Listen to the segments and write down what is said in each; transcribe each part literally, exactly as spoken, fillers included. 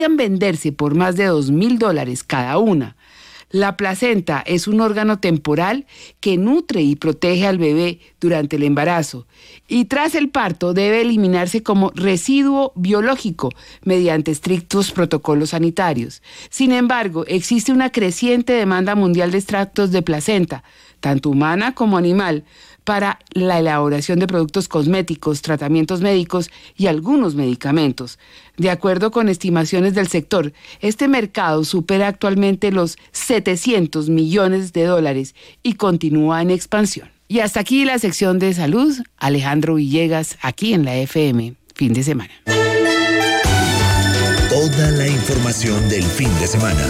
venderse por más de dos mil dólares cada una. La placenta es un órgano temporal que nutre y protege al bebé durante el embarazo y tras el parto debe eliminarse como residuo biológico mediante estrictos protocolos sanitarios. Sin embargo, existe una creciente demanda mundial de extractos de placenta, tanto humana como animal, para la elaboración de productos cosméticos, tratamientos médicos y algunos medicamentos. De acuerdo con estimaciones del sector, este mercado supera actualmente los setecientos millones de dólares y continúa en expansión. Y hasta aquí la sección de salud. Alejandro Villegas, aquí en la F M, fin de semana. Toda la información del fin de semana.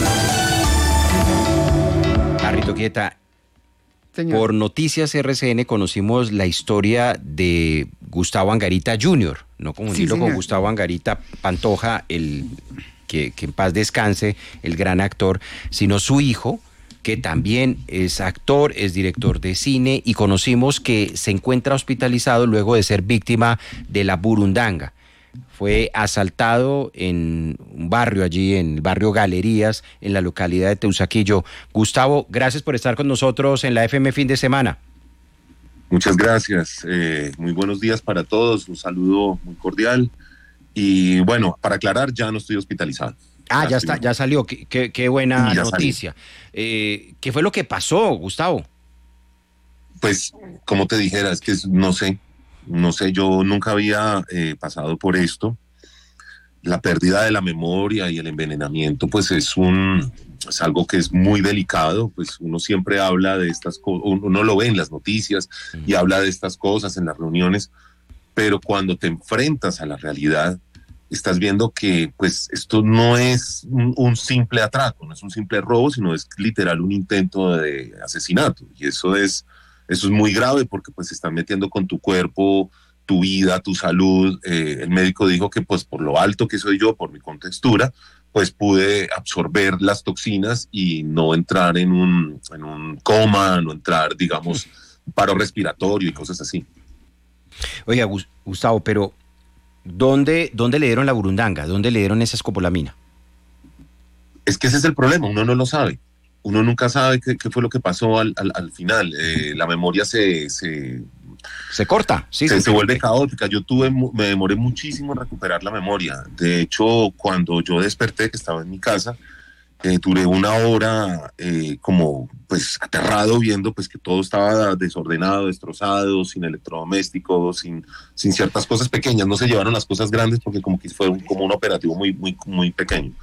Carrito Quieta. Señor. Por Noticias R C N conocimos la historia de Gustavo Angarita junior, no confundirlo Sí, con Gustavo Angarita Pantoja, el que, que en paz descanse, el gran actor, sino su hijo, que también es actor, es director de cine, y conocimos que se encuentra hospitalizado luego de ser víctima de la burundanga. Fue asaltado en un barrio allí, en el barrio Galerías, en la localidad de Teusaquillo. Gustavo, gracias por estar con nosotros en la F M fin de semana. Muchas gracias. Eh, muy buenos días para todos. Un saludo muy cordial. Y bueno, para aclarar, ya no estoy hospitalizado. Ah, ya está, ya salió. Qué, qué, qué buena noticia. Eh, ¿Qué fue lo que pasó, Gustavo? Pues, como te dijera, es que no sé. No sé, yo nunca había eh, pasado por esto. La pérdida de la memoria y el envenenamiento, pues es un es algo que es muy delicado. Pues uno siempre habla de estas cosas, uno lo ve en las noticias y habla de estas cosas en las reuniones, pero cuando te enfrentas a la realidad, estás viendo que pues esto no es un, un simple atraco, no es un simple robo, sino es literal un intento de asesinato. Y eso es Eso es muy grave porque pues se están metiendo con tu cuerpo, tu vida, tu salud. Eh, el médico dijo que pues por lo alto que soy yo, por mi contextura, pues pude absorber las toxinas y no entrar en un, en un coma, no entrar, digamos, paro respiratorio y cosas así. Oiga, Gustavo, pero ¿dónde, dónde le dieron la burundanga? ¿Dónde le dieron esa escopolamina? Es que ese es el problema, uno no lo sabe. Uno nunca sabe qué, qué fue lo que pasó al, al, al final. Eh, la memoria se... Se, se corta, sí. Se, sí, se sí. vuelve caótica. Yo tuve, me demoré muchísimo en recuperar la memoria. De hecho, cuando yo desperté, que estaba en mi casa, eh, duré una hora eh, como pues aterrado viendo pues que todo estaba desordenado, destrozado, sin electrodomésticos, sin, sin ciertas cosas pequeñas. No se llevaron las cosas grandes porque como que fue un, como un operativo muy, muy, muy pequeño.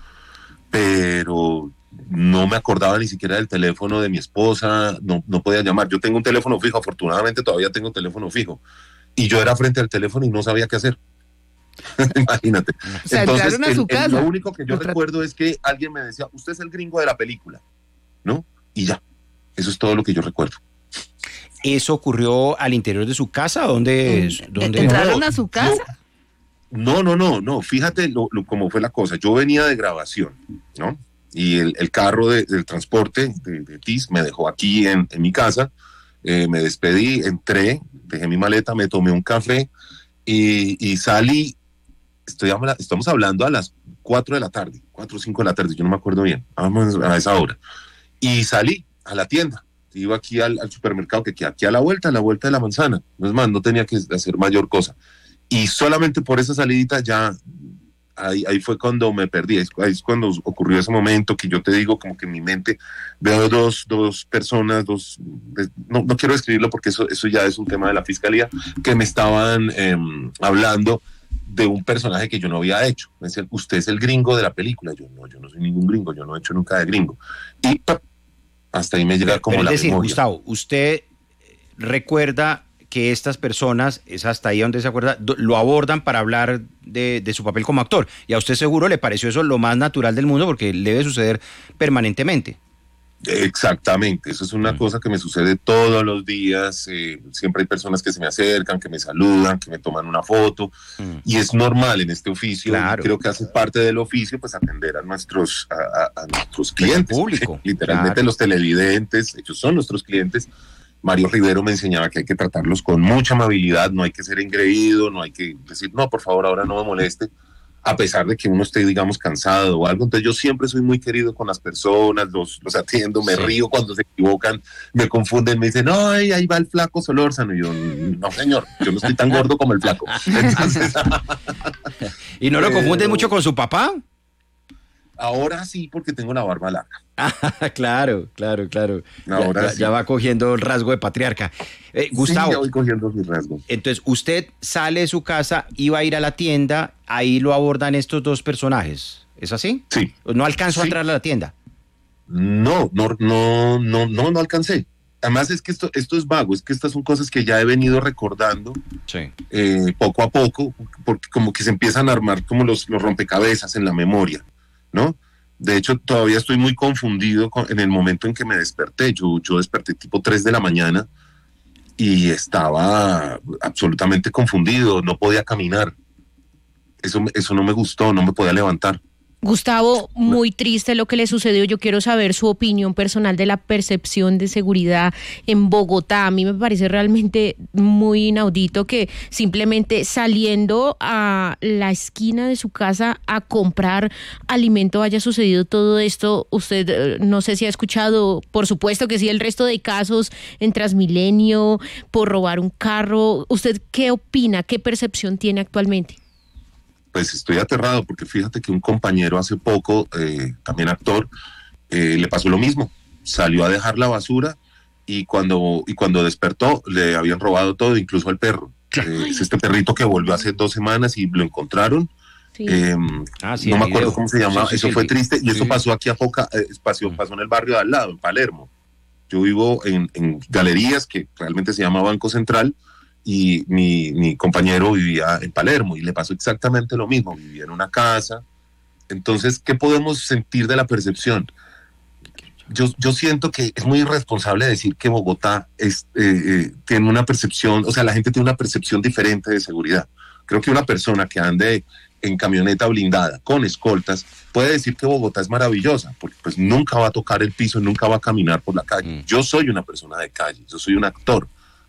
Pero no me acordaba ni siquiera del teléfono de mi esposa, no, no podía llamar. Yo tengo un teléfono fijo, afortunadamente todavía tengo un teléfono fijo. Y yo era frente al teléfono y no sabía qué hacer. Imagínate. O sea, entonces, entraron a su el, el, casa. lo único que yo Otra... recuerdo es que alguien me decía, usted es el gringo de la película, ¿no? Y ya, eso es todo lo que yo recuerdo. ¿Eso ocurrió al interior de su casa? ¿Dónde? ¿dónde? ¿Entraron a su casa? No, no, no, no. Fíjate lo, lo, cómo fue la cosa. Yo venía de grabación, ¿no? Y el, el carro de, del transporte de, de T I S me dejó aquí en, en mi casa. Eh, me despedí, entré, dejé mi maleta, me tomé un café y, y salí. Estoy, estamos hablando a las cuatro de la tarde, cuatro o cinco de la tarde, yo no me acuerdo bien, vamos a esa hora. Y salí a la tienda. Iba aquí al, al supermercado que queda aquí a la vuelta, a la vuelta de la manzana. No es más, no tenía que hacer mayor cosa. Y solamente por esa salidita ya, ahí, ahí fue cuando me perdí, ahí es cuando ocurrió ese momento que yo te digo como que en mi mente veo dos, dos personas, dos, no, no quiero describirlo porque eso, eso ya es un tema de la fiscalía, que me estaban eh, hablando de un personaje que yo no había hecho. Me decían, usted es el gringo de la película. Yo no, yo no soy ningún gringo, yo no he hecho nunca de gringo. Y ¡pap! Hasta ahí me llega como Pero la es decir, memoria. Gustavo, usted recuerda que estas personas, es hasta ahí donde se acuerda, lo abordan para hablar de, de su papel como actor. Y a usted seguro le pareció eso lo más natural del mundo porque le debe suceder permanentemente. Exactamente, eso es una mm. cosa que me sucede todos los días. Eh, siempre hay personas que se me acercan, que me saludan, que me toman una foto. Mm. Y es normal en este oficio. Claro. Creo que hace parte del oficio pues atender a nuestros, a, a, a nuestros clientes. El público. Literalmente claro. Los televidentes, ellos son nuestros clientes. Mario Rivero me enseñaba que hay que tratarlos con mucha amabilidad, no hay que ser engreído, no hay que decir, no, por favor, ahora no me moleste. a pesar de que uno esté, digamos, cansado o algo. Entonces yo siempre soy muy querido con las personas, los, los atiendo, me sí. río cuando se equivocan, me confunden, me dicen, ay, ahí va el flaco Solórzano. Y yo, no señor, yo no estoy tan gordo como el flaco. Entonces, ¿y no lo confunden eh, mucho con su papá? Ahora sí, porque tengo la barba larga. Ah, claro, claro, claro. Ahora ya, sí. ya va cogiendo el rasgo de patriarca. Eh, Gustavo. Sí, ya voy cogiendo mi rasgo. Entonces, usted sale de su casa, iba a ir a la tienda, ahí lo abordan estos dos personajes. ¿Es así? Sí. ¿No alcanzó sí. a entrar a la tienda? No, no, no, no, no, no alcancé. Además es que esto, esto es vago, es que estas son cosas que ya he venido recordando sí. eh, poco a poco, porque como que se empiezan a armar como los, los rompecabezas en la memoria, ¿no? De hecho, todavía estoy muy confundido con, en el momento en que me desperté. Yo, yo desperté tipo tres de la mañana y estaba absolutamente confundido, no podía caminar. Eso, eso no me gustó, no me podía levantar. Gustavo, muy triste lo que le sucedió. Yo quiero saber su opinión personal de la percepción de seguridad en Bogotá. A mí me parece realmente muy inaudito que simplemente saliendo a la esquina de su casa a comprar alimento haya sucedido todo esto. Usted no sé si ha escuchado, por supuesto que sí, el resto de casos en Transmilenio por robar un carro. ¿Usted qué opina? ¿Qué percepción tiene actualmente? Pues estoy aterrado porque fíjate que un compañero hace poco, eh, también actor, eh, le pasó lo mismo. Salió a dejar la basura y cuando, y cuando despertó le habían robado todo, incluso al perro. Eh, es este perrito que volvió hace dos semanas y lo encontraron. Sí. Eh, ah, sí, no me acuerdo video. cómo se llamaba. Sí, sí, eso sí, fue triste y sí. eso pasó aquí a poca, eh, pasó, pasó en el barrio de al lado, en Palermo. Yo vivo en, en Galerías, que realmente se llama Banco Central, y mi, mi compañero vivía en Palermo y le pasó exactamente lo mismo, vivía en una casa. Entonces, ¿qué podemos sentir de la percepción? Yo, yo siento que es muy irresponsable decir que Bogotá es, eh, eh, tiene una percepción, o sea, la gente tiene una percepción diferente de seguridad. Creo que una persona que ande en camioneta blindada con escoltas puede decir que Bogotá es maravillosa, porque pues nunca va a tocar el piso, nunca va a caminar por la calle. Mm. Yo soy una persona de calle, yo soy un actor.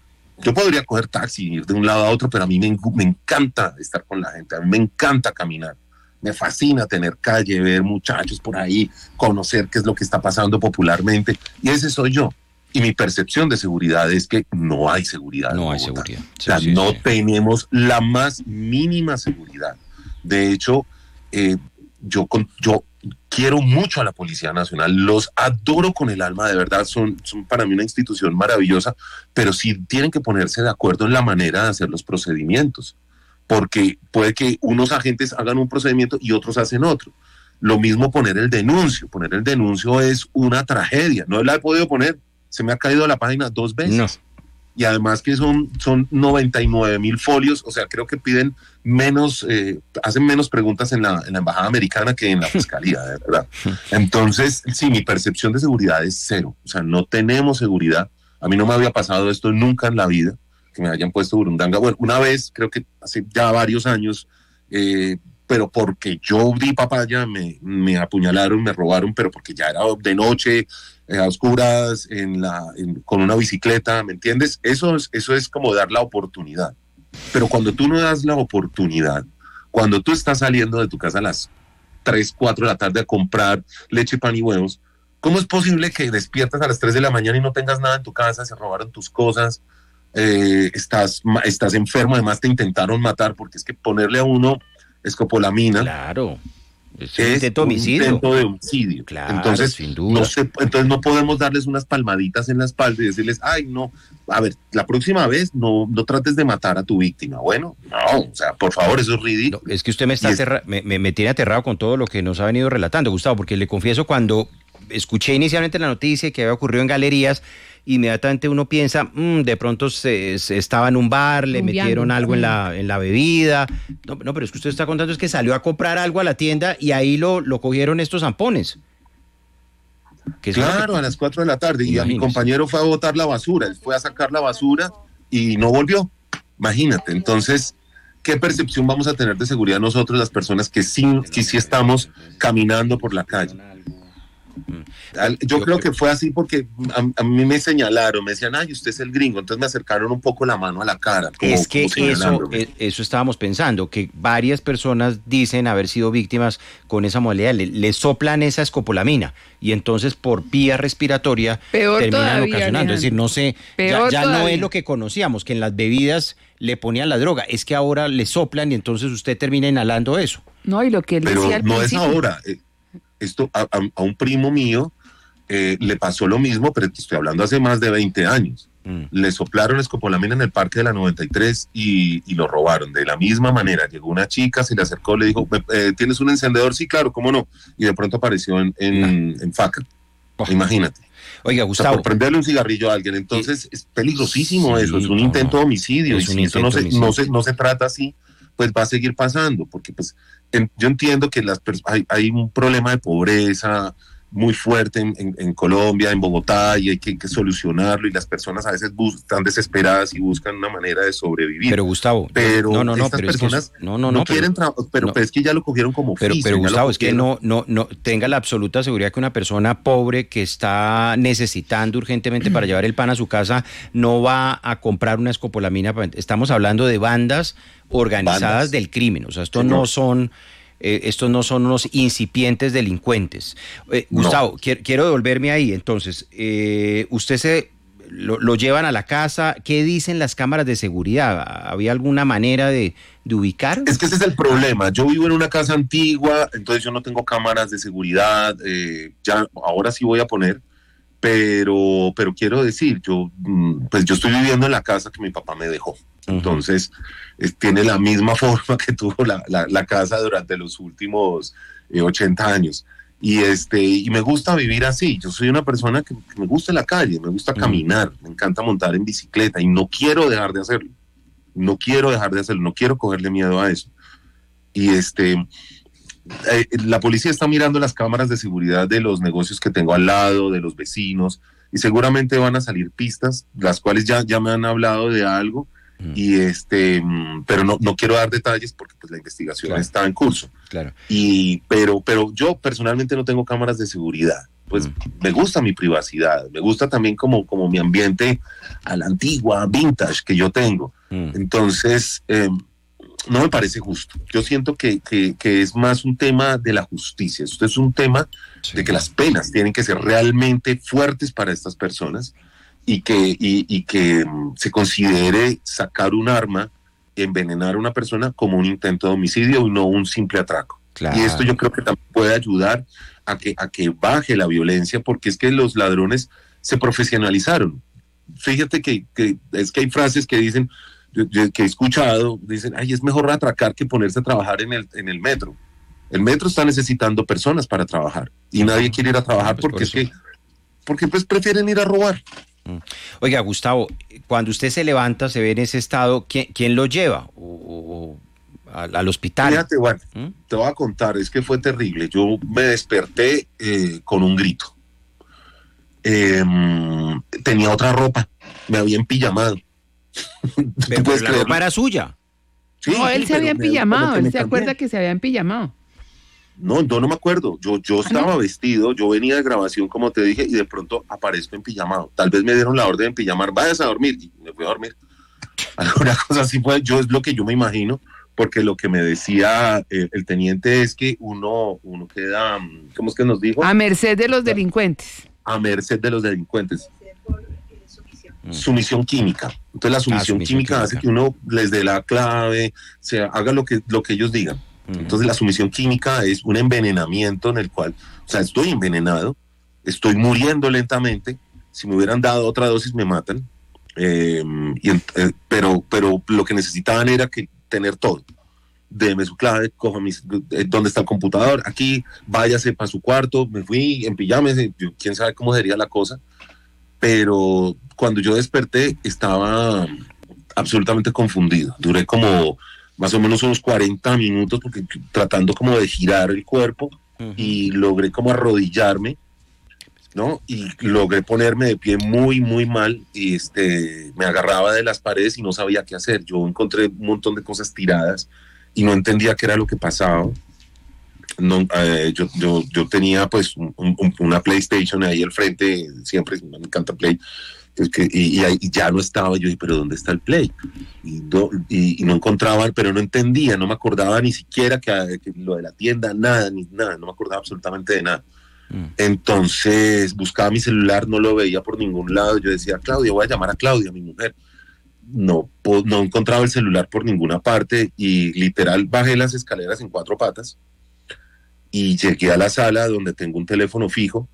Yo podría coger taxi y ir de un lado a otro, pero a mí me, me encanta estar con la gente, a mí me encanta caminar. Me fascina tener calle, ver muchachos por ahí, conocer qué es lo que está pasando popularmente. Y ese soy yo. Y mi percepción de seguridad es que no hay seguridad. No hay seguridad. Sí, o sea, sí, no sí. tenemos la más mínima seguridad. De hecho, eh, yo, con, yo quiero mucho a la Policía Nacional, los adoro con el alma, de verdad, son, son para mí una institución maravillosa, pero sí tienen que ponerse de acuerdo en la manera de hacer los procedimientos, porque puede que unos agentes hagan un procedimiento y otros hacen otro. Lo mismo poner el denuncio, poner el denuncio es una tragedia, no la he podido poner, se me ha caído la página dos veces. No. Y además que son, son noventa y nueve mil folios, o sea, creo que piden menos, eh, hacen menos preguntas en la, en la embajada americana que en la fiscalía, de verdad. Entonces, sí, mi percepción de seguridad es cero, o sea, no tenemos seguridad. A mí no me había pasado esto nunca en la vida, que me hayan puesto burundanga. Bueno, una vez, creo que hace ya varios años, eh, pero porque yo di papaya, me, me apuñalaron, me robaron, pero porque ya era de noche, eh, a oscuras, en la, en, con una bicicleta, ¿me entiendes? Eso es, eso es como dar la oportunidad. Pero cuando tú no das la oportunidad, cuando tú estás saliendo de tu casa a las tres, cuatro de la tarde a comprar leche, pan y huevos, ¿cómo es posible que despiertas a las tres de la mañana y no tengas nada en tu casa, se robaron tus cosas, eh, estás, estás enfermo, además te intentaron matar, porque es que ponerle a uno escopolamina. Claro. Es, es intento un homicidio. intento de homicidio. Claro, entonces, sin duda. No se, entonces no podemos darles unas palmaditas en la espalda y decirles, ay, no, a ver, la próxima vez no, no trates de matar a tu víctima. Bueno, no, o sea, por favor, eso es ridículo. No, es que usted me, está aterra- es... me, me, me tiene aterrado con todo lo que nos ha venido relatando, Gustavo, porque le confieso, cuando escuché inicialmente la noticia que había ocurrido en Galerías, inmediatamente uno piensa, mmm, de pronto se, se estaba en un bar, le Rumbiando. metieron algo en la, en la bebida. No, no, pero es que usted está contando es que salió a comprar algo a la tienda y ahí lo, lo cogieron estos zampones. Claro, que... a las cuatro de la tarde. Imagínese. Y a mi compañero fue a botar la basura, él fue a sacar la basura y no volvió. Imagínate, entonces, ¿qué percepción vamos a tener de seguridad nosotros, las personas que sí, que sí estamos caminando por la calle? Al- Yo creo que fue así porque a, a mí me señalaron, me decían, ay, usted es el gringo, entonces me acercaron un poco la mano a la cara. Como, Es que como eso, señalándome. eh, eso estábamos pensando, que varias personas dicen haber sido víctimas con esa modalidad, le, le soplan esa escopolamina y entonces por vía respiratoria Peor terminan todavía, ocasionando. Es decir, no sé, ya, Peor ya no todavía. es lo que conocíamos, que en las bebidas le ponían la droga, es que ahora le soplan y entonces usted termina inhalando eso. No, y lo que él Pero decía al no es principio. ahora. eh, Esto a, a- a un primo mío eh, le pasó lo mismo, pero te estoy hablando hace más de veinte años. Mm. Le soplaron escopolamina en el parque de la noventa y tres y, y lo robaron. De la misma manera, llegó una chica, se le acercó, le dijo, "¿Me- eh, ¿tienes un encendedor? Sí, claro, ¿cómo no?" Y de pronto apareció en, en, en faca. Oh. Imagínate. Oiga, O sea, Gustavo, por prenderle un cigarrillo a alguien. Entonces, es peligrosísimo Sí, eso. Es un no, intento no. de homicidio. Es Y un si eso no intento se, de homicidio. no, se, no se trata así, pues va a seguir pasando. Porque pues en- yo entiendo que las pers- hay, hay un problema de pobreza muy fuerte en, en- en Colombia, en Bogotá, y hay que, que solucionarlo. Y las personas a veces bus- están desesperadas y buscan una manera de sobrevivir. pero Gustavo, pero no, no, no, estas pero es que personas eso- no, no, no, pero- quieren trabajar, pero, no. pero es que ya lo cogieron como Pero, oficio, pero ya lo Gustavo, es que cogieron. no, no, no tenga la absoluta seguridad que una persona pobre que está necesitando urgentemente para llevar el pan a su casa no va a comprar una escopolamina. para- Estamos hablando de bandas organizadas Bandas. del crimen. O sea, estos Señor. no son, eh, estos no son unos incipientes delincuentes. Eh, No. Gustavo, quiero, quiero devolverme ahí. Entonces, eh, usted se lo, lo llevan a la casa. ¿Qué dicen las cámaras de seguridad? ¿Había alguna manera de, de ubicar? Es que ese es el problema. Yo vivo en una casa antigua, entonces yo no tengo cámaras de seguridad. eh, ya ahora sí voy a poner, pero, pero quiero decir, yo, mm, pues yo estoy viviendo en la casa que mi papá me dejó. Entonces, es- tiene la misma forma que tuvo la, la- la casa durante los últimos eh, ochenta años. Y este y me gusta vivir así. Yo soy una persona que, que me gusta la calle, me gusta Ujú. caminar, me encanta montar en bicicleta y no quiero dejar de hacerlo. No quiero dejar de hacerlo, no quiero cogerle miedo a eso. Y este, eh, la policía está mirando las cámaras de seguridad de los negocios que tengo al lado, de los vecinos, y seguramente van a salir pistas, las cuales ya, ya me han hablado de algo, Mm. y este, mm, pero no, no quiero dar detalles porque pues, la investigación Claro. está en curso. Claro. Y, pero, pero yo personalmente no tengo cámaras de seguridad. Pues Mm. me gusta mi privacidad, me gusta también como, como mi ambiente a la antigua, vintage que yo tengo. Mm. Entonces, eh, no me parece justo. Yo siento que, que, que es más un tema de la justicia. Esto es un tema Sí. de que las penas tienen que ser realmente fuertes para estas personas y que, y, y que mm, se considere sacar un arma, envenenar a una persona como un intento de homicidio y no un simple atraco. Claro. Y esto yo creo que también puede ayudar a que, a que baje la violencia, porque es que los ladrones se profesionalizaron. Fíjate que, que es que hay frases que dicen, yo- yo- que he escuchado, dicen, ay, es mejor atracar que ponerse a trabajar en el, en el metro. El metro está necesitando personas para trabajar y nadie quiere ir a trabajar Pues por porque es eso. que, porque pues prefieren ir a robar. Oiga, Gustavo, cuando usted se levanta, se ve en ese estado, ¿quién, quién lo lleva? O, o al, al hospital. Fíjate, bueno, ¿Mm? te voy a contar, es que fue terrible. Yo me desperté eh, con un grito. Eh, tenía otra ropa, me había empillamado. ¿Tú Pero, puedes la creerlo? ropa era suya. Sí, No, él sí, se había pero me- empillamado, como que él me se cambié. acuerda que se había empillamado. No, yo no me acuerdo. Yo, Ah, yo estaba vestido, yo venía de grabación, como te dije, y de pronto aparezco en pijamado. Tal vez me dieron la orden de pijamar, vayas a dormir, y me fui a dormir. Alguna cosa así fue, yo es lo que yo me imagino, porque lo que me decía eh, el teniente es que uno, uno queda, mm, ¿cómo es que nos dijo? A merced de los delincuentes. A merced de los delincuentes. Mm. Sumisión química. Entonces la sumisión, sumisión química, hace química. que uno les dé la clave, se haga lo que, lo que ellos digan. Mm. Entonces la sumisión química es un envenenamiento en el cual, o sea, estoy envenenado, estoy muriendo lentamente, si me hubieran dado otra dosis me matan, eh, y en- eh, pero, pero lo que necesitaban era que tener todo. Deme su clave, coja mis, eh, dónde está el computador, aquí, váyase para su cuarto, me fui en pijamas, eh, yo- quién sabe cómo sería la cosa, pero cuando yo desperté estaba absolutamente confundido, duré como más o menos unos cuarenta minutos porque tratando como de girar el cuerpo Ujú. y logré como arrodillarme, ¿no? Y logré ponerme de pie muy, muy mal y este, me agarraba de las paredes y no sabía qué hacer. Yo encontré un montón de cosas tiradas y no entendía qué era lo que pasaba. no, eh, yo, yo, yo tenía pues un, un, una PlayStation ahí al frente, siempre me encanta Play, pues que, y, y, y ya no estaba. Yo dije, pero ¿dónde está el Play? Y no, y, y no encontraba, pero no entendía, no me acordaba ni siquiera que, que lo de la tienda, nada, ni nada, no me acordaba absolutamente de nada. Mm. Entonces buscaba mi celular, no lo veía por ningún lado. Yo decía, Claudia, voy a llamar a Claudia, mi mujer. No, no encontraba el celular por ninguna parte y literal bajé las escaleras en cuatro patas y llegué a la sala donde tengo un teléfono fijo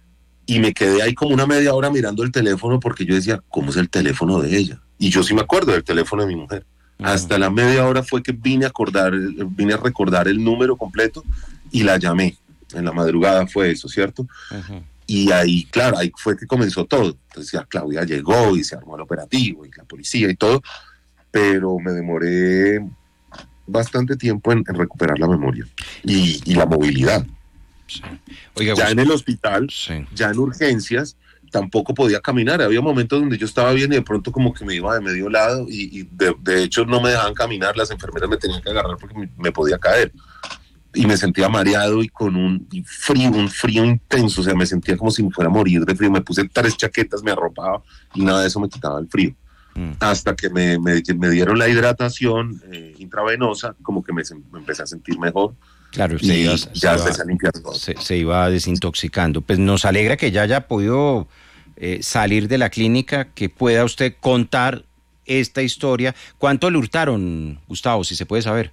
y me quedé ahí como una media hora mirando el teléfono porque yo decía, ¿cómo es el teléfono de ella? Y yo sí me acuerdo del teléfono de mi mujer. Uh-huh. Hasta la media hora fue que vine a acordar, vine a recordar el número completo y la llamé. En la madrugada fue eso, ¿cierto? Uh-huh. Y ahí, claro, ahí fue que comenzó todo. Entonces ya Claudia llegó y se armó el operativo y la policía y todo, pero me demoré bastante tiempo en, en recuperar la memoria y, y la movilidad. Sí. Oiga, ya pues, en el hospital, sí. ya en urgencias, tampoco podía caminar. Había momentos donde yo estaba bien y de pronto como que me iba de medio lado y, y de, de hecho no me dejaban caminar, las enfermeras me tenían que agarrar porque me, me podía caer. Y me sentía mareado y con un frío, un frío intenso, o sea, me sentía como si me fuera a morir de frío. Me puse tres chaquetas, me arropaba y nada de eso me quitaba el frío. Mm. Hasta que me, me, me dieron la hidratación eh, intravenosa, como que me, me empecé a sentir mejor. Claro, y se iba, ya se, se, iba, todo. Se, se iba desintoxicando. Pues nos alegra que ya haya podido eh, salir de la clínica, que pueda usted contar esta historia. ¿Cuánto le hurtaron, Gustavo, si se puede saber?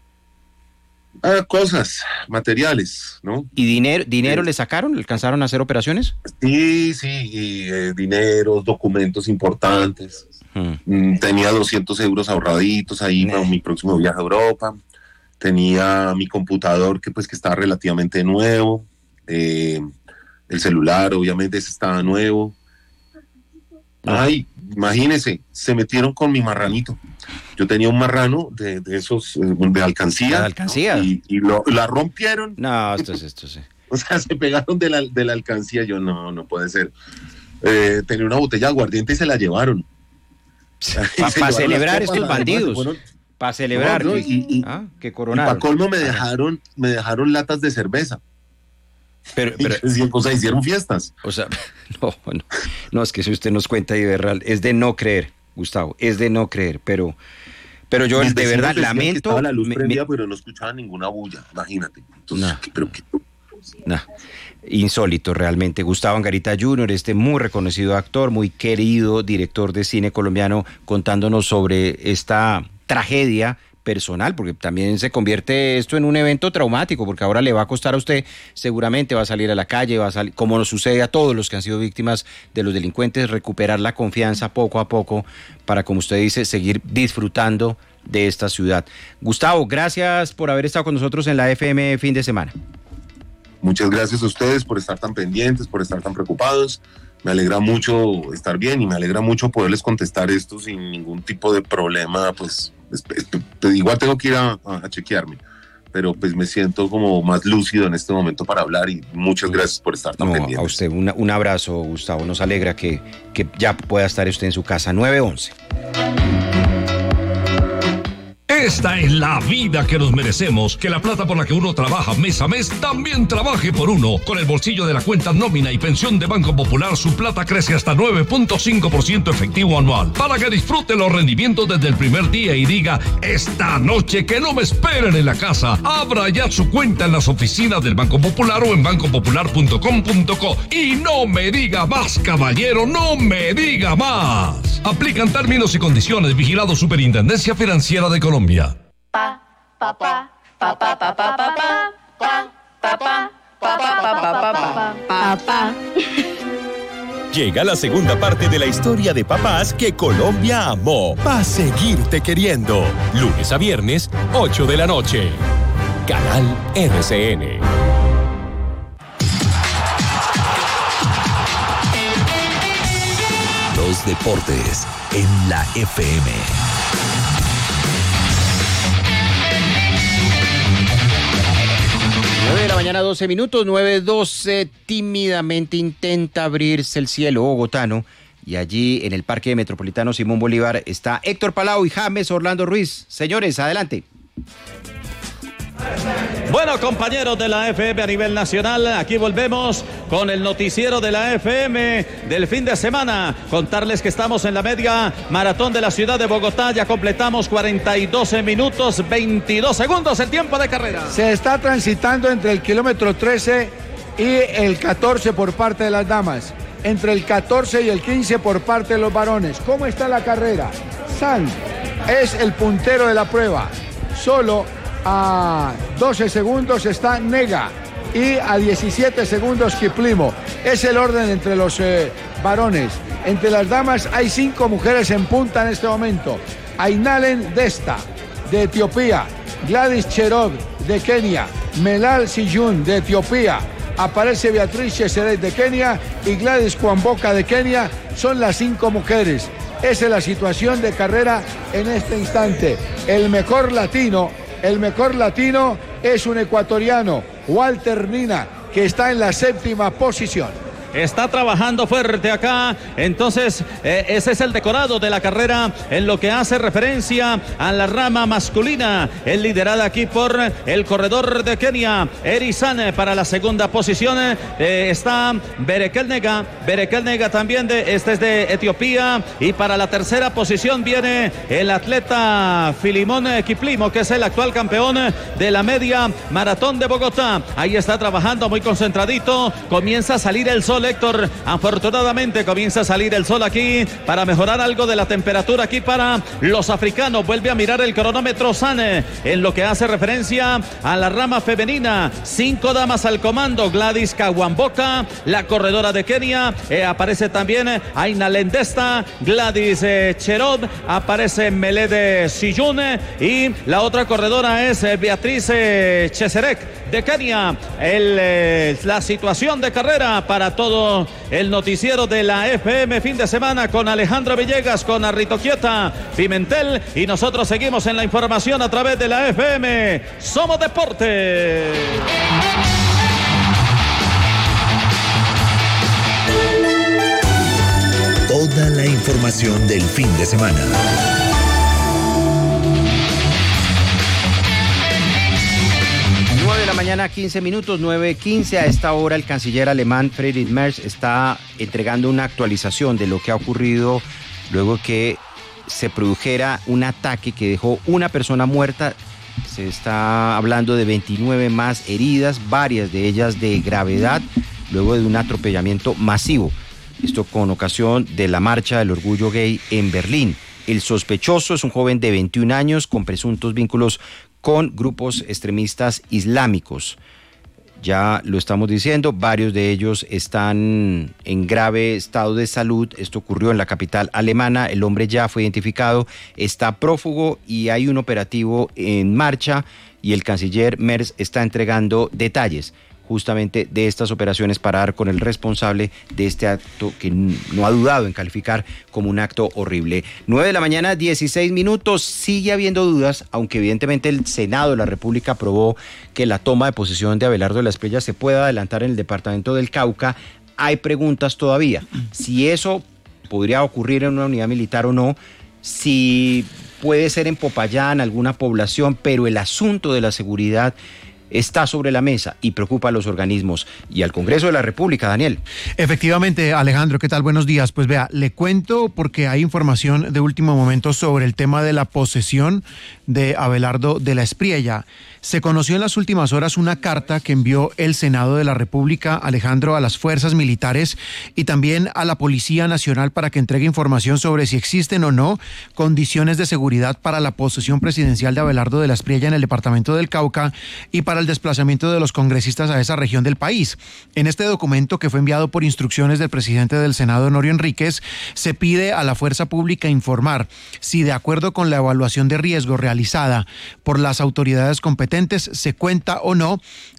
Ah, cosas, materiales, ¿no? ¿Y dinero dinero sí. le sacaron? ¿Le alcanzaron a hacer operaciones? Sí, sí, y, eh, dinero, documentos importantes. Hmm. Mm, tenía doscientos euros ahorraditos ahí nah. para mi próximo viaje a Europa. Tenía mi computador que pues que estaba relativamente nuevo. Eh, el celular, obviamente, ese estaba nuevo. Ay, imagínense, se metieron con mi marranito. Yo tenía un marrano de, de esos, de alcancía. ¿De alcancía? ¿no? Y, y lo, la rompieron. No, esto es esto, sí. O sea, se pegaron de la, de la alcancía. Yo, no, no puede ser. Eh, tenía una botella de aguardiente y se la llevaron. Para pa celebrar estos bandidos. Para celebrar. No, no, que, y, y, ¿ah? que coronaron. Para colmo me dejaron, me dejaron latas de cerveza. Pero, pero o sea, hicieron fiestas. O sea, no, no, no, es que si usted nos cuenta y de verdad, es de no creer, Gustavo, es de no creer, pero, pero yo de verdad lamento. Que la luz me, prendida, me, pero no escuchaba ninguna bulla, imagínate. Entonces, no, ¿qué, pero qué? No, insólito realmente. Gustavo Angarita junior, este muy reconocido actor, muy querido director de cine colombiano, contándonos sobre esta tragedia personal, porque también se convierte esto en un evento traumático, porque ahora le va a costar a usted, seguramente va a salir a la calle, va a salir, como nos sucede a todos los que han sido víctimas de los delincuentes, recuperar la confianza poco a poco para, como usted dice, seguir disfrutando de esta ciudad. Gustavo, gracias por haber estado con nosotros en la F M Fin de Semana. Muchas gracias a ustedes por estar tan pendientes, por estar tan preocupados. Me alegra mucho estar bien y me alegra mucho poderles contestar esto sin ningún tipo de problema, pues, pues igual tengo que ir a, a chequearme, pero pues me siento como más lúcido en este momento para hablar y muchas gracias por estar tan no, pendientes. A usted una, un abrazo, Gustavo, nos alegra que, que ya pueda estar usted en su casa. nueve once. Esta es la vida que nos merecemos, que la plata por la que uno trabaja mes a mes también trabaje por uno. Con el bolsillo de la cuenta nómina y pensión de Banco Popular, su plata crece hasta nueve punto cinco por ciento efectivo anual, para que disfrute los rendimientos desde el primer día y diga, esta noche que no me esperen en la casa. Abra ya su cuenta en las oficinas del Banco Popular o en banco popular punto com punto co. Y no me diga más, caballero, no me diga más. Aplican términos y condiciones. Vigilado Superintendencia Financiera de Colombia. Pa, pa, pa, pa, pa, pa, pa, pa, pa, pa, pa, pa, pa, pa, pa. Llega la segunda parte de la historia de papás que Colombia amó, para seguirte queriendo. Lunes a viernes, ocho de la noche. Canal R C N. Los deportes en la F M. nueve de la mañana, doce minutos, nueve doce, tímidamente intenta abrirse el cielo bogotano y allí en el Parque Metropolitano Simón Bolívar está Héctor Palau y James Orlando Ruiz. Señores, adelante. Bueno, compañeros de la F M a nivel nacional, aquí volvemos con el noticiero de la F M del fin de semana. Contarles que estamos en la media maratón de la ciudad de Bogotá. Ya completamos cuarenta y dos minutos, veintidós segundos el tiempo de carrera. Se está transitando entre el kilómetro trece y el catorce por parte de las damas. Entre el catorce y el quince por parte de los varones. ¿Cómo está la carrera? Sanz es el puntero de la prueba. Solo a doce segundos está Nega y a diecisiete segundos Kiplimo. Es el orden entre los eh, varones. Entre las damas hay cinco mujeres en punta en este momento. Ainalen Desta, de Etiopía. Gladys Cherov, de Kenia. Melal Siyun, de Etiopía. Aparece Beatriz Cheseret, de Kenia. Y Gladys Kwamboka, de Kenia. Son las cinco mujeres. Esa es la situación de carrera en este instante. El mejor latino, el mejor latino es un ecuatoriano, Walter Mina, que está en la séptima posición. Está trabajando fuerte acá, entonces eh, ese es el decorado de la carrera en lo que hace referencia a la rama masculina, el liderada aquí por el corredor de Kenia, Erizane. Para la segunda posición eh, está Berekel Nega, Berekel Nega también, de, este es de Etiopía, y para la tercera posición viene el atleta Filimón Kiplimo, que es el actual campeón de la media maratón de Bogotá. Ahí está trabajando muy concentradito, comienza a salir el sol, Héctor. Afortunadamente comienza a salir el sol aquí para mejorar algo de la temperatura aquí para los africanos. Vuelve a mirar el cronómetro Sane en lo que hace referencia a la rama femenina. Cinco damas al comando. Gladys Kawamboka, la corredora de Kenia. Eh, aparece también eh, Aina Lendesta, Gladys eh, Cherod, aparece Melede Siyun y la otra corredora es eh, Beatriz eh, Cheserek de Kenia. El, eh, la situación de carrera para todo el noticiero de la F M fin de semana con Alejandro Villegas, con Arrito Quieta, Pimentel, y nosotros seguimos en la información a través de la F M. Somos Deporte. Toda la información del fin de semana. nueve de la mañana, quince minutos, nueve quince. A esta hora el canciller alemán Friedrich Merz está entregando una actualización de lo que ha ocurrido luego que se produjera un ataque que dejó una persona muerta. Se está hablando de veintinueve más heridas, varias de ellas de gravedad, luego de un atropellamiento masivo. Esto con ocasión de la marcha del orgullo gay en Berlín. El sospechoso es un joven de veintiún años con presuntos vínculos con grupos extremistas islámicos. Ya lo estamos diciendo, varios de ellos están en grave estado de salud. Esto ocurrió en la capital alemana. El hombre ya fue identificado, está prófugo y hay un operativo en marcha, y el canciller Merz está entregando detalles justamente de estas operaciones para dar con el responsable de este acto que no ha dudado en calificar como un acto horrible. nueve de la mañana, dieciséis minutos. Sigue habiendo dudas, aunque evidentemente el Senado de la República aprobó que la toma de posesión de Abelardo de la Espriella se pueda adelantar en el departamento del Cauca. Hay preguntas todavía. Si eso podría ocurrir en una unidad militar o no, si puede ser en Popayán, alguna población, pero el asunto de la seguridad está sobre la mesa y preocupa a los organismos y al Congreso de la República, Daniel. Efectivamente, Alejandro, ¿qué tal? Buenos días. Pues vea, le cuento porque hay información de último momento sobre el tema de la posesión de Abelardo de la Espriella. Se conoció en las últimas horas una carta que envió el Senado de la República, Alejandro, a las fuerzas militares y también a la Policía Nacional para que entregue información sobre si existen o no condiciones de seguridad para la posesión presidencial de Abelardo de la Espriella en el departamento del Cauca y para el desplazamiento de los congresistas a esa región del país. En este documento, que fue enviado por instrucciones del presidente del Senado, Honorio Enríquez, se pide a la fuerza pública informar si, de acuerdo con la evaluación de riesgo realizada por las autoridades competentes, se cuenta o no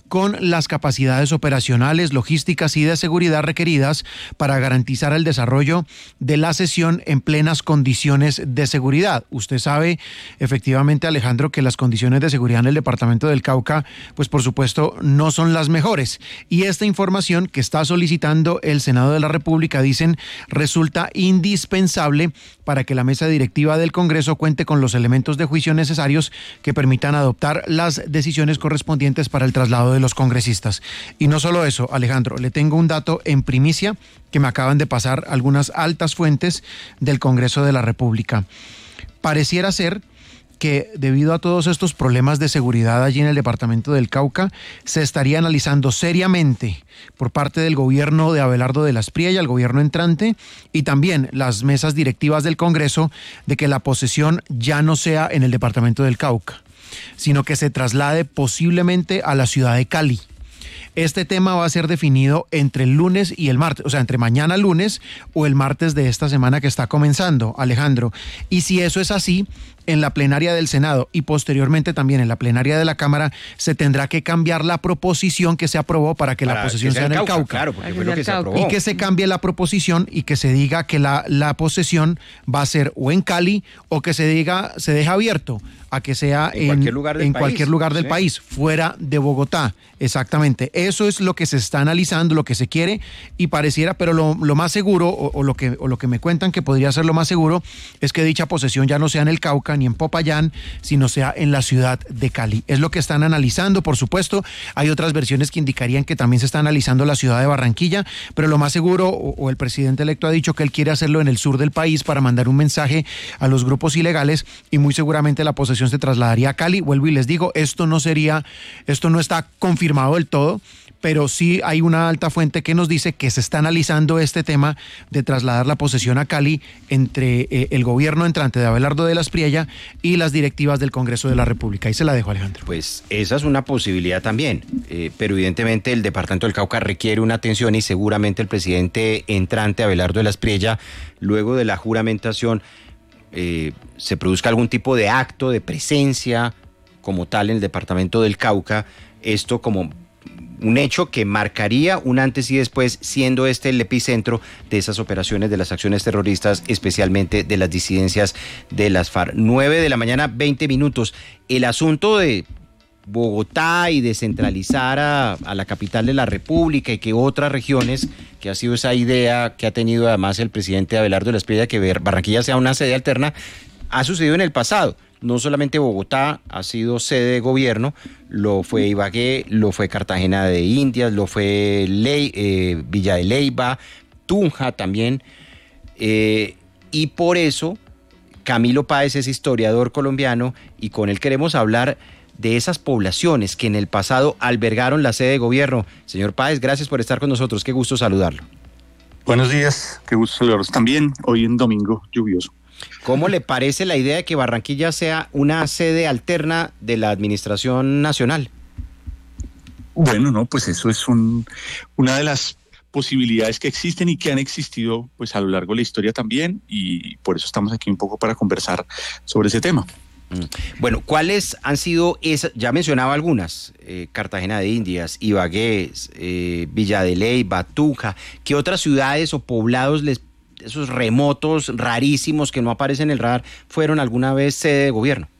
con las capacidades operacionales, logísticas y de seguridad requeridas para garantizar el desarrollo de la sesión en plenas condiciones de seguridad. Usted sabe, efectivamente, Alejandro, que las condiciones de seguridad en el departamento del Cauca, pues por supuesto, no son las mejores. Y esta información que está solicitando el Senado de la República, dicen, resulta indispensable para que la mesa directiva del Congreso cuente con los elementos de juicio necesarios que permitan adoptar las decisiones correspondientes para el traslado de los congresistas. Y no solo eso, Alejandro, le tengo un dato en primicia que me acaban de pasar algunas altas fuentes del Congreso de la República. Pareciera ser que debido a todos estos problemas de seguridad allí en el departamento del Cauca, se estaría analizando seriamente por parte del gobierno de Abelardo de la Espriella, el gobierno entrante, y también las mesas directivas del Congreso, de que la posesión ya no sea en el departamento del Cauca, sino que se traslade posiblemente a la ciudad de Cali. Este tema va a ser definido entre el lunes y el martes, o sea, entre mañana lunes o el martes de esta semana que está comenzando, Alejandro. Y si eso es así, en la plenaria del Senado y posteriormente también en la plenaria de la Cámara se tendrá que cambiar la proposición que se aprobó para que para la posesión sea en el Cauca. Cauca. Claro, porque fue lo que se aprobó. Y que se cambie la proposición y que se diga que la, la posesión va a ser o en Cali o que se diga, se deja abierto a que sea en, en cualquier lugar del, en país. Cualquier lugar del sí. país, fuera de Bogotá. Exactamente. Eso es lo que se está analizando, lo que se quiere, y pareciera, pero lo, lo más seguro, o, o, lo que, o lo que me cuentan que podría ser lo más seguro, es que dicha posesión ya no sea en el Cauca ni en Popayán, sino sea en la ciudad de Cali. Es lo que están analizando, por supuesto. Hay otras versiones que indicarían que también se está analizando la ciudad de Barranquilla, pero lo más seguro, o, o el presidente electo ha dicho que él quiere hacerlo en el sur del país para mandar un mensaje a los grupos ilegales, y muy seguramente la posesión se trasladaría a Cali. Vuelvo y les digo, esto no sería, esto no está confirmado del todo, pero sí hay una alta fuente que nos dice que se está analizando este tema de trasladar la posesión a Cali entre eh, el gobierno entrante de Abelardo de la Espriella y las directivas del Congreso de la República. Ahí se la dejo, Alejandro. Pues esa es una posibilidad también, eh, pero evidentemente el departamento del Cauca requiere una atención, y seguramente el presidente entrante Abelardo de la Espriella, luego de la juramentación, eh, se produzca algún tipo de acto de presencia como tal en el departamento del Cauca, esto como un hecho que marcaría un antes y después, siendo este el epicentro de esas operaciones, de las acciones terroristas, especialmente de las disidencias de las FARC. nueve de la mañana, veinte minutos. El asunto de Bogotá y descentralizar a, a la capital de la República y que otras regiones, que ha sido esa idea que ha tenido además el presidente Abelardo de la Espriella, que Barranquilla sea una sede alterna, ha sucedido en el pasado. No solamente Bogotá ha sido sede de gobierno, lo fue Ibagué, lo fue Cartagena de Indias, lo fue Ley, eh, Villa de Leyva, Tunja también, eh, y por eso Camilo Páez es historiador colombiano y con él queremos hablar de esas poblaciones que en el pasado albergaron la sede de gobierno. Señor Páez, gracias por estar con nosotros, qué gusto saludarlo. Buenos días, qué gusto saludarlos también, hoy en domingo lluvioso. ¿Cómo le parece la idea de que Barranquilla sea una sede alterna de la administración nacional? Bueno, no, pues eso es un, una de las posibilidades que existen y que han existido pues a lo largo de la historia también, y por eso estamos aquí un poco para conversar sobre ese tema. Bueno, ¿cuáles han sido esas? Ya mencionaba algunas, eh, Cartagena de Indias, Ibagué, eh, Villa de Leyva, Tunja. ¿Qué otras ciudades o poblados, les, esos remotos rarísimos que no aparecen en el radar, fueron alguna vez sede de gobierno?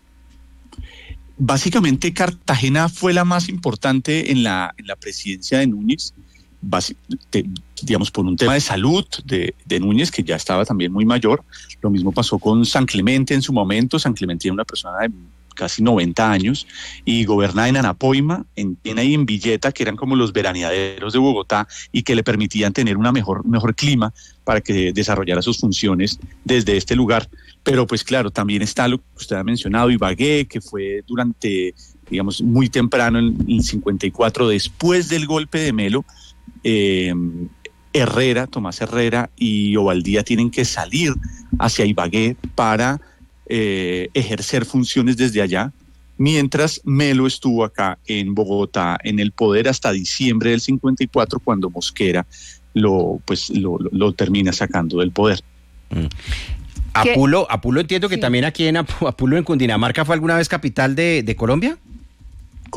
Básicamente Cartagena fue la más importante en la, en la presidencia de Núñez, basi- de, digamos por un tema de salud de, de Núñez, que ya estaba también muy mayor. Lo mismo pasó con San Clemente en su momento. San Clemente era una persona de casi noventa años y gobernaba en Anapoima, en Tena y en Villeta, que eran como los veraneaderos de Bogotá y que le permitían tener una mejor, mejor clima para que desarrollara sus funciones desde este lugar. Pero pues claro, también está lo que usted ha mencionado, Ibagué, que fue durante, digamos, muy temprano, en el cincuenta y cuatro, después del golpe de Melo. eh, Herrera, Tomás Herrera y Ovaldía tienen que salir hacia Ibagué para eh, ejercer funciones desde allá, mientras Melo estuvo acá en Bogotá en el poder hasta diciembre del cincuenta y cuatro, cuando Mosquera lo, pues, lo, lo, lo termina sacando del poder. Mm. Apulo, Apulo entiendo que sí. También aquí en Apulo, en Cundinamarca, ¿fue alguna vez capital de, de Colombia?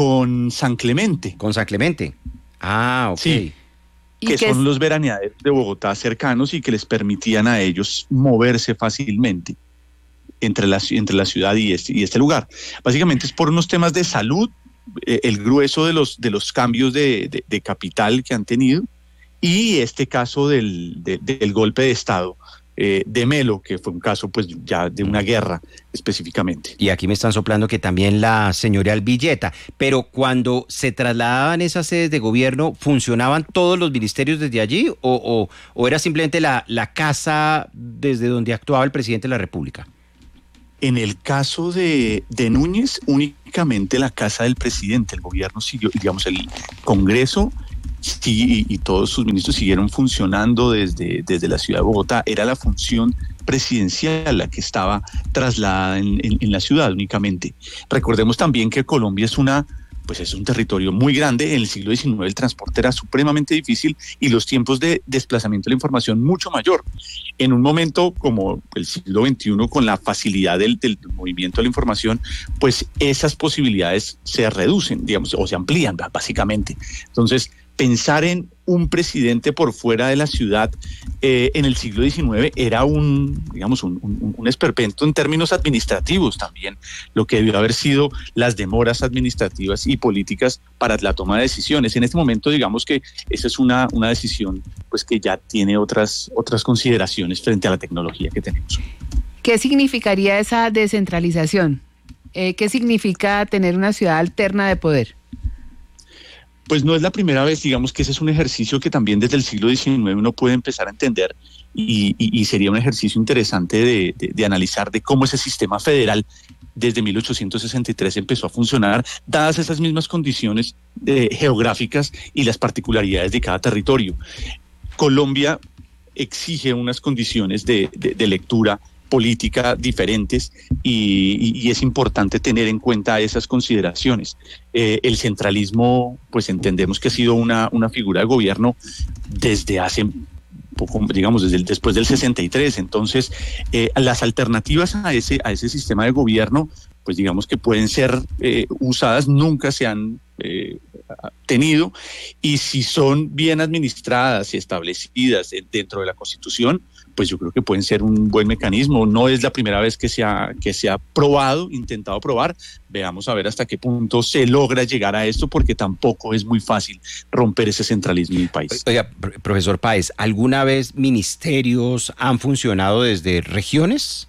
con San Clemente. Con San Clemente. Ah, ok. Sí. Que son es? los veraneadores de Bogotá cercanos y que les permitían a ellos moverse fácilmente entre la, entre la ciudad y este, y este lugar. Básicamente es por unos temas de salud, eh, el grueso de los, de los cambios de, de, de capital que han tenido, y este caso del, de, del golpe de Estado eh, de Melo, que fue un caso pues ya de una guerra específicamente. Y aquí me están soplando que también la señorial Villeta, pero cuando se trasladaban esas sedes de gobierno, ¿funcionaban todos los ministerios desde allí o, o, o era simplemente la, la casa desde donde actuaba el presidente de la República? En el caso de, de Núñez, únicamente la casa del presidente, el gobierno siguió, digamos, el Congreso sí, y, y todos sus ministros siguieron funcionando desde, desde la ciudad de Bogotá. Era la función presidencial la que estaba trasladada en, en, en la ciudad únicamente. Recordemos también que Colombia es una... pues es un territorio muy grande. En el siglo diecinueve el transporte era supremamente difícil y los tiempos de desplazamiento de la información mucho mayor. En un momento como el siglo veintiuno, con la facilidad del, del movimiento de la información, pues esas posibilidades se reducen, digamos, o se amplían básicamente. Entonces, pensar en un presidente por fuera de la ciudad eh, en el siglo diecinueve era un, digamos, un, un, un esperpento en términos administrativos también, lo que debió haber sido las demoras administrativas y políticas para la toma de decisiones. En este momento, digamos que esa es una, una decisión pues que ya tiene otras, otras consideraciones frente a la tecnología que tenemos. ¿Qué significaría esa descentralización? Eh, ¿Qué significa tener una ciudad alterna de poder? Pues no es la primera vez, digamos que ese es un ejercicio que también desde el siglo diecinueve uno puede empezar a entender y, y, y sería un ejercicio interesante de, de, de analizar de cómo ese sistema federal desde mil ochocientos sesenta y tres empezó a funcionar, dadas esas mismas condiciones eh, geográficas y las particularidades de cada territorio. Colombia exige unas condiciones de, de, de lectura política diferentes y, y, y es importante tener en cuenta esas consideraciones. Eh, el centralismo, pues entendemos que ha sido una, una figura de gobierno desde hace poco, digamos, desde el, después del sesenta y tres. Entonces, eh, las alternativas a ese, a ese sistema de gobierno, pues digamos que pueden ser eh, usadas, nunca se han eh, tenido, y si son bien administradas y establecidas dentro de la Constitución, pues yo creo que pueden ser un buen mecanismo. No es la primera vez que se ha, que se ha probado, intentado probar. Veamos a ver hasta qué punto se logra llegar a esto, porque tampoco es muy fácil romper ese centralismo en el país. Oiga, profesor Páez, ¿alguna vez ministerios han funcionado desde regiones?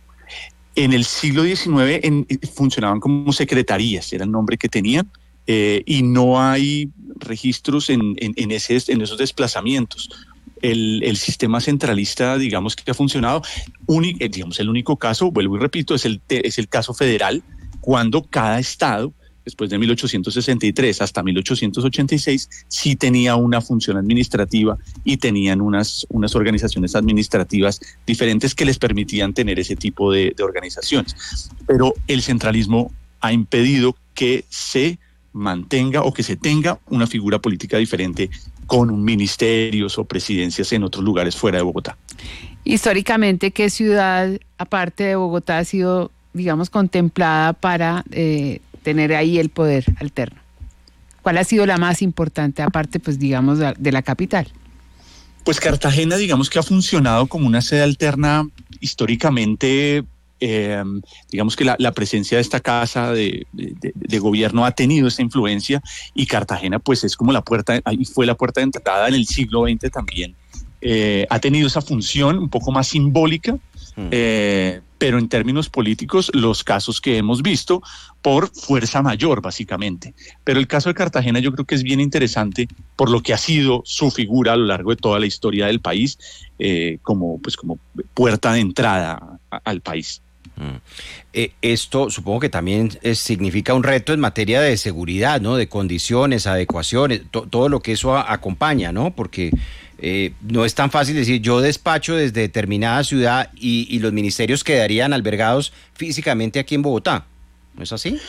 En el siglo diecinueve en, funcionaban como secretarías, era el nombre que tenían, eh, y no hay registros en, en, en, ese, en esos desplazamientos. El, el sistema centralista, digamos, que ha funcionado, uni, digamos, el único caso, vuelvo y repito, es el, es el caso federal, cuando cada estado, después de mil ochocientos sesenta y tres hasta mil ochocientos ochenta y seis, sí tenía una función administrativa y tenían unas, unas organizaciones administrativas diferentes que les permitían tener ese tipo de, de organizaciones. Pero el centralismo ha impedido que se mantenga o que se tenga una figura política diferente con ministerios o presidencias en otros lugares fuera de Bogotá. Históricamente, ¿qué ciudad, aparte de Bogotá, ha sido, digamos, contemplada para eh, tener ahí el poder alterno? ¿Cuál ha sido la más importante, aparte, pues, digamos, de la capital? Pues Cartagena, digamos que ha funcionado como una sede alterna históricamente. Eh, digamos que la, la presencia de esta casa de, de, de gobierno ha tenido esta influencia, y Cartagena pues es como la puerta, ahí fue la puerta de entrada en el siglo veinte también. Eh, ha tenido esa función un poco más simbólica, mm. eh, pero en términos políticos los casos que hemos visto por fuerza mayor básicamente. Pero el caso de Cartagena yo creo que es bien interesante por lo que ha sido su figura a lo largo de toda la historia del país, eh, como, pues, como puerta de entrada a, al país. Mm. Eh, esto supongo que también es, significa un reto en materia de seguridad, ¿no? De condiciones, adecuaciones, to, todo lo que eso a, acompaña, ¿no? Porque eh, no es tan fácil decir yo despacho desde determinada ciudad y, y los ministerios quedarían albergados físicamente aquí en Bogotá, ¿no es así?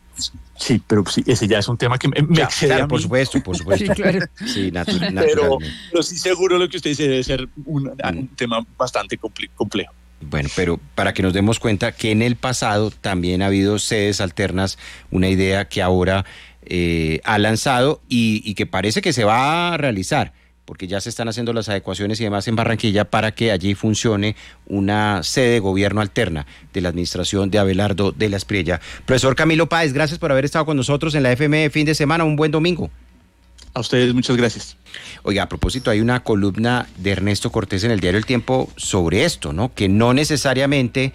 Sí, pero sí, ese ya es un tema que me, me ya, excede claro, a mí. por supuesto, por supuesto. Sí, claro. Sí, natu- pero, naturalmente. pero sí seguro lo que usted dice debe ser un, un tema bastante comple- complejo. Bueno, pero para que nos demos cuenta que en el pasado también ha habido sedes alternas, una idea que ahora eh, ha lanzado y, y que parece que se va a realizar, porque ya se están haciendo las adecuaciones y demás en Barranquilla para que allí funcione una sede de gobierno alterna de la administración de Abelardo de la Espriella. Profesor Camilo Páez, gracias por haber estado con nosotros en la F M Fin de Semana. Un buen domingo. A ustedes, muchas gracias. Oiga, a propósito, hay una columna de Ernesto Cortés en el diario El Tiempo sobre esto, ¿no? Que no necesariamente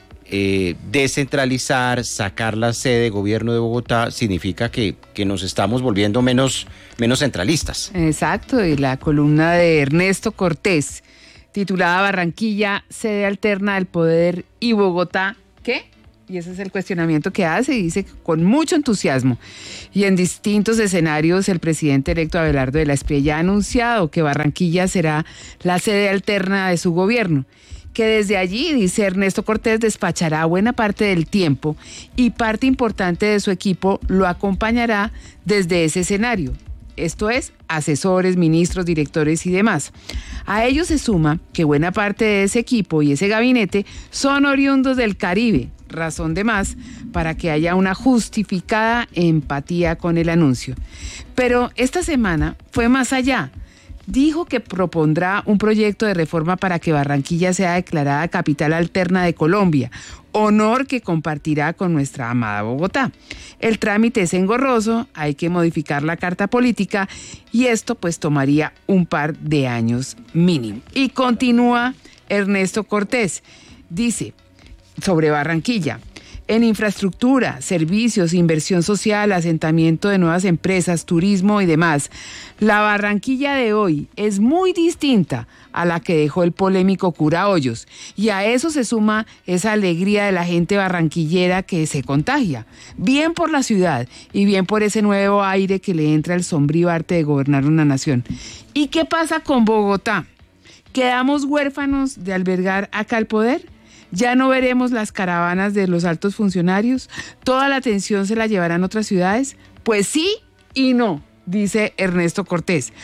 eh, descentralizar, sacar la sede de gobierno de Bogotá significa que, que nos estamos volviendo menos, menos centralistas. Exacto, y la columna de Ernesto Cortés, titulada Barranquilla, sede alterna del poder, y Bogotá, ¿qué? Y ese es el cuestionamiento que hace, y dice con mucho entusiasmo. Y en distintos escenarios, el presidente electo Abelardo de la Espriella ha anunciado que Barranquilla será la sede alterna de su gobierno, que desde allí, dice Ernesto Cortés, despachará buena parte del tiempo y parte importante de su equipo lo acompañará desde ese escenario. Esto es, asesores, ministros, directores y demás. A ello se suma que buena parte de ese equipo y ese gabinete son oriundos del Caribe, razón de más para que haya una justificada empatía con el anuncio. Pero esta semana fue más allá. Dijo que propondrá un proyecto de reforma para que Barranquilla sea declarada capital alterna de Colombia, honor que compartirá con nuestra amada Bogotá. El trámite es engorroso, hay que modificar la carta política y esto pues tomaría un par de años mínimo. Y continúa Ernesto Cortés, dice sobre Barranquilla: en infraestructura, servicios, inversión social, asentamiento de nuevas empresas, turismo y demás, la Barranquilla de hoy es muy distinta a la que dejó el polémico cura Hoyos, y a eso se suma esa alegría de la gente barranquillera que se contagia, bien por la ciudad y bien por ese nuevo aire que le entra al sombrío arte de gobernar una nación. ¿Y qué pasa con Bogotá? ¿Quedamos huérfanos de albergar acá el poder? ¿Ya no veremos las caravanas de los altos funcionarios? ¿Toda la atención se la llevarán otras ciudades? Pues sí y no, dice Ernesto Cortés.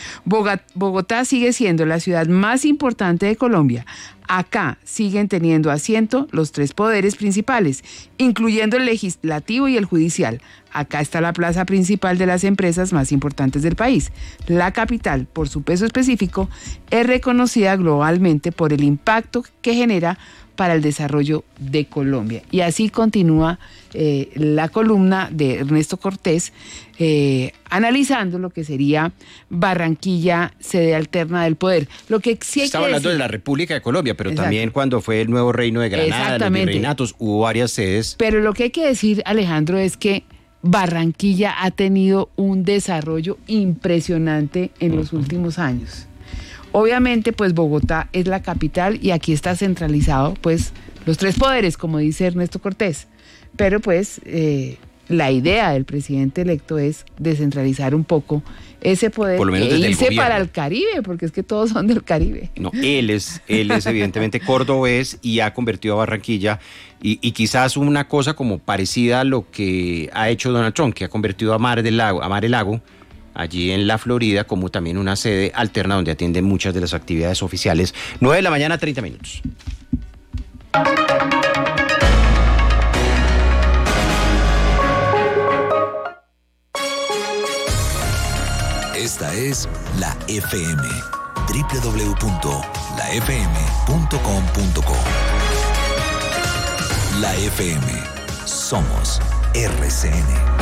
Bogotá sigue siendo la ciudad más importante de Colombia. Acá siguen teniendo asiento los tres poderes principales, incluyendo el legislativo y el judicial. Acá está la plaza principal de las empresas más importantes del país. La capital, por su peso específico, es reconocida globalmente por el impacto que genera para el desarrollo de Colombia. Y así continúa eh, la columna de Ernesto Cortés, eh, analizando lo que sería Barranquilla, sede alterna del poder. Lo que sí hay Estaba que hablando decir, de la República de Colombia, pero Exacto. también cuando fue el nuevo reino de Granada, los Exactamente. virreinatos, hubo varias sedes. Pero lo que hay que decir, Alejandro, es que Barranquilla ha tenido un desarrollo impresionante en los últimos años. Obviamente, pues Bogotá es la capital y aquí está centralizado, pues, los tres poderes, como dice Ernesto Cortés. Pero, pues, eh, la idea del presidente electo es descentralizar un poco ese poder Por lo menos e desde el irse gobierno. para el Caribe, porque es que todos son del Caribe. No, él es, él es evidentemente cordobés y ha convertido a Barranquilla y, y quizás una cosa como parecida a lo que ha hecho Donald Trump, que ha convertido a Mar del Lago, a Mar el Lago, allí en la Florida, como también una sede alterna donde atienden muchas de las actividades oficiales. nueve de la mañana, treinta minutos. Esta es la F M, doble u doble u doble u punto la f m punto com punto co. La F M, somos R C N.